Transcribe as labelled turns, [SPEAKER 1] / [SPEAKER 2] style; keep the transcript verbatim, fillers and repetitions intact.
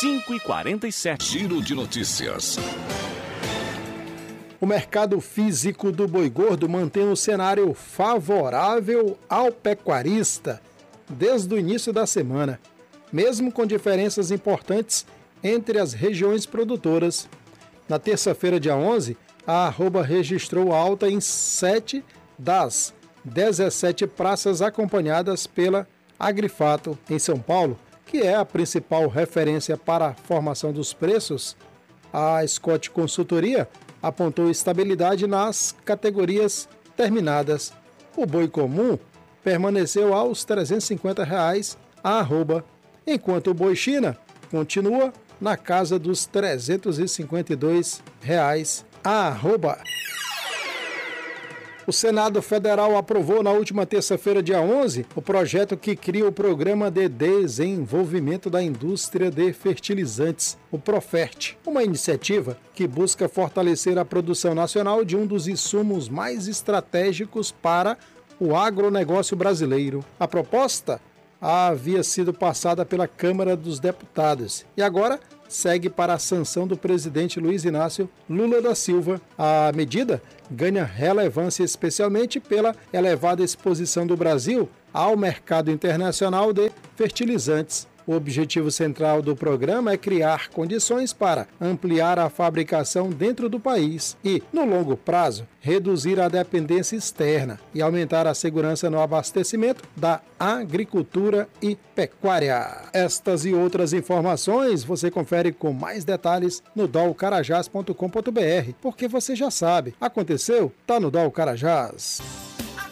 [SPEAKER 1] cinco e quarenta e sete.
[SPEAKER 2] Giro de notícias.
[SPEAKER 3] O mercado físico do boi gordo mantém um cenário favorável ao pecuarista desde o início da semana, mesmo com diferenças importantes entre as regiões produtoras. Na terça-feira, dia onze, a arroba registrou alta em sete das dezessete praças acompanhadas pela Agrifato, em São Paulo, que é a principal referência para a formação dos preços. A Scott Consultoria apontou estabilidade nas categorias terminadas. O boi comum permaneceu aos trezentos e cinquenta reais a arroba, enquanto o boi China continua na casa dos trezentos e cinquenta e dois reais a arroba. O Senado Federal aprovou na última terça-feira, dia onze, o projeto que cria o Programa de Desenvolvimento da Indústria de Fertilizantes, o Profert, uma iniciativa que busca fortalecer a produção nacional de um dos insumos mais estratégicos para o agronegócio brasileiro. A proposta havia sido passada pela Câmara dos Deputados e agora segue para a sanção do presidente Luiz Inácio Lula da Silva. A medida ganha relevância especialmente pela elevada exposição do Brasil ao mercado internacional de fertilizantes. O objetivo central do programa é criar condições para ampliar a fabricação dentro do país e, no longo prazo, reduzir a dependência externa e aumentar a segurança no abastecimento da agricultura e pecuária. Estas e outras informações você confere com mais detalhes no dol carajás ponto com ponto br, porque você já sabe, aconteceu, tá no Dol Carajás.